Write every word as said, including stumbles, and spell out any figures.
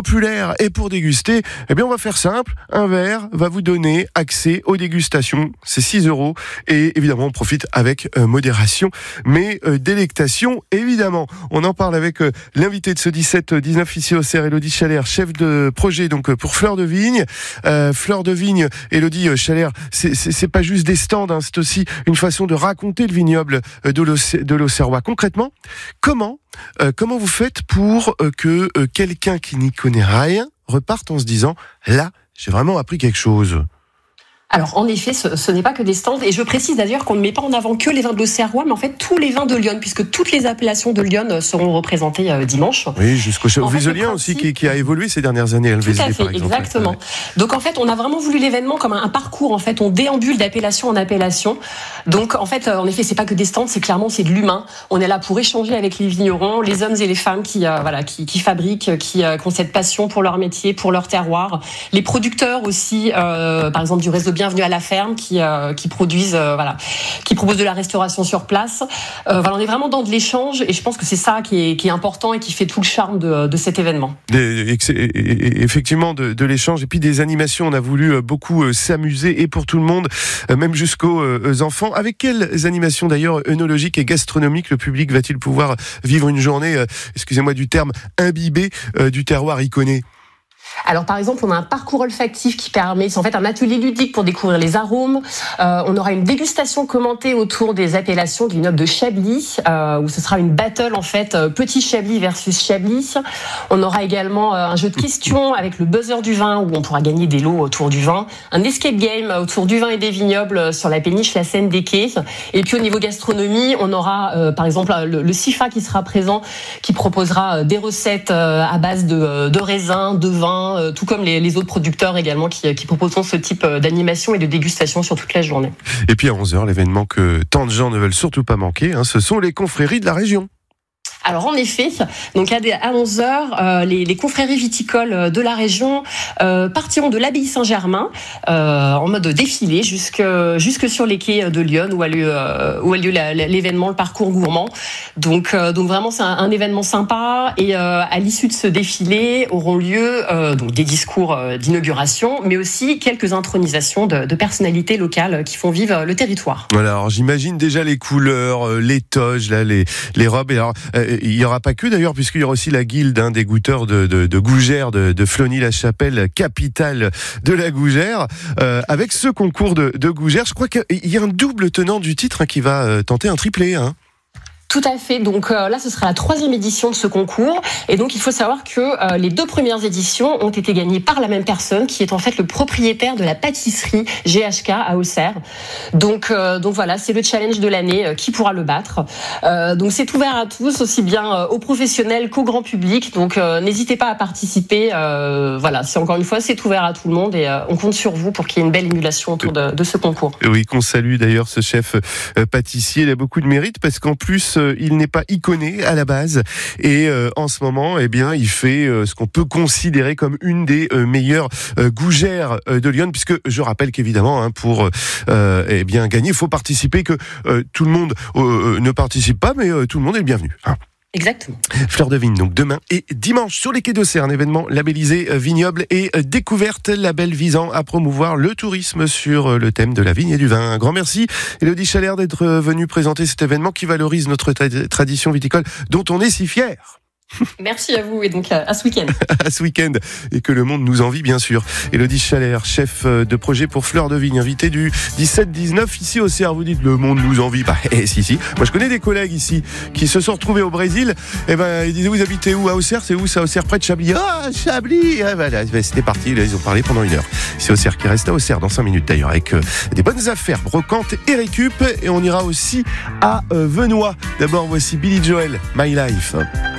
populaire. Et pour déguster, eh bien, on va faire simple. Un verre va vous donner accès aux dégustations. C'est six euros. Et évidemment, on profite avec euh, modération, mais euh, délectation, évidemment. On en parle avec euh, l'invité de ce dix-sept dix-neuf ici au Cerf, Élodie Chalère, chef de projet donc euh, pour Fleur de Vigne. Euh, Fleur de Vigne, Élodie euh, Chalère, c'est, c'est, c'est pas juste des stands, hein, c'est aussi une façon de raconter le vignoble euh, de, l'Auxerrois, de l'Auxerrois. Concrètement, comment, euh, comment vous faites pour euh, que euh, quelqu'un qui n'y connaît rien reparte en se disant « là, j'ai vraiment appris quelque chose ». Alors, en effet, ce, ce n'est pas que des stands. Et je précise d'ailleurs qu'on ne met pas en avant que les vins de l'Auxerrois, mais en fait tous les vins de Lyon, puisque toutes les appellations de Lyon seront représentées euh, dimanche. Oui, jusqu'au Vézelien aussi, qui, qui a évolué ces dernières années. Tout à fait, exactement. Donc en fait, on a vraiment voulu l'événement comme un, un parcours. En fait, on déambule d'appellation en appellation. Donc en fait, euh, en effet, c'est pas que des stands, c'est clairement c'est de l'humain. On est là pour échanger avec les vignerons, les hommes et les femmes qui euh, voilà, qui, qui fabriquent, qui, euh, qui ont cette passion pour leur métier, pour leur terroir. Les producteurs aussi, euh, par exemple du réseau Bienvenue à la ferme, qui euh, qui produisent euh, voilà, qui proposent de la restauration sur place. Euh, voilà, on est vraiment dans de l'échange et je pense que c'est ça qui est qui est important et qui fait tout le charme de de cet événement. Des, effectivement, de, de l'échange et puis des animations. On a voulu beaucoup s'amuser et pour tout le monde, même jusqu'aux enfants. Avec quelles animations d'ailleurs œnologiques et gastronomiques le public va-t-il pouvoir vivre une journée, excusez-moi du terme, imbibée du terroir iconé? Alors par exemple, on a un parcours olfactif qui permet, c'est en fait un atelier ludique pour découvrir les arômes. Euh, on aura une dégustation commentée autour des appellations du vignoble de Chablis, euh, où ce sera une battle en fait, euh, petit Chablis versus Chablis. On aura également euh, un jeu de questions avec le buzzer du vin, où on pourra gagner des lots autour du vin. Un escape game autour du vin et des vignobles sur la péniche La Seine des Quais. Et puis au niveau gastronomie, on aura euh, par exemple le, le CIFA qui sera présent, qui proposera euh, des recettes euh, à base de, de raisins, de vin, tout comme les, les autres producteurs également qui, qui proposeront ce type d'animation et de dégustation sur toute la journée. Et puis à onze heures, l'événement que tant de gens ne veulent surtout pas manquer, hein, ce sont les confréries de la région. Alors en effet, donc à onze heures, euh, les, les confréries viticoles de la région euh, partiront de l'abbaye Saint-Germain euh, en mode défilé jusque jusque sur les quais de Lyon où a lieu euh, où a lieu la, l'événement, le parcours gourmand. Donc euh, donc vraiment c'est un, un événement sympa et euh, à l'issue de ce défilé auront lieu euh, donc des discours d'inauguration, mais aussi quelques intronisations de, de personnalités locales qui font vivre le territoire. Voilà, alors j'imagine déjà les couleurs, les toges, là, les les robes. Et alors euh, il n'y aura pas que d'ailleurs, puisqu'il y aura aussi la guilde hein, des goûteurs de, de, de Gougères, de, de Flony-la-Chapelle, capitale de la Gougère, euh, avec ce concours de, de Gougères. Je crois qu'il y a un double tenant du titre hein, qui va euh, tenter un triplé. Hein. Tout à fait. Donc euh, là, ce sera la troisième édition de ce concours. Et donc, il faut savoir que euh, les deux premières éditions ont été gagnées par la même personne, qui est en fait le propriétaire de la pâtisserie G H K à Auxerre. Donc, euh, donc voilà, c'est le challenge de l'année. Euh, qui pourra le battre? euh, Donc, c'est ouvert à tous, aussi bien euh, aux professionnels qu'au grand public. Donc, euh, n'hésitez pas à participer. Euh, voilà, c'est encore une fois, c'est ouvert à tout le monde et euh, on compte sur vous pour qu'il y ait une belle émulation autour de, de ce concours. Oui, qu'on salue d'ailleurs ce chef euh, pâtissier. Il a beaucoup de mérite parce qu'en plus, il n'est pas iconé à la base et euh, en ce moment eh bien il fait euh, ce qu'on peut considérer comme une des euh, meilleures euh, gougères euh, de Lyon, puisque je rappelle qu'évidemment hein, pour euh, eh bien gagner il faut participer, que euh, tout le monde euh, ne participe pas mais euh, tout le monde est le bienvenu hein. Exactement. Fleur de Vigne, donc demain et dimanche sur les quais d'Auxerre, un événement labellisé vignoble et découverte, label visant à promouvoir le tourisme sur le thème de la vigne et du vin. Un grand merci Élodie Chalère d'être venue présenter cet événement qui valorise notre tra- tradition viticole dont on est si fiers. Merci à vous et donc à ce week-end. à ce week-end et que le monde nous envie bien sûr. Élodie Chalère, chef de projet pour Fleur de Vigne, invité du dix-sept dix-neuf ici au Cerf. Vous dites le monde nous envie, bah eh, si si. Moi je connais des collègues ici qui se sont retrouvés au Brésil. Et ben ils disaient vous habitez où? À Auxerre, c'est où ça? Auxerre près de Chablis. Ah Chablis. Ah, voilà, c'était parti. Là, ils ont parlé pendant une heure. C'est Auxerre qui reste à Auxerre dans cinq minutes d'ailleurs avec euh, des bonnes affaires, brocante et récup. Et on ira aussi à euh, Venoy. D'abord voici Billy Joel, My Life.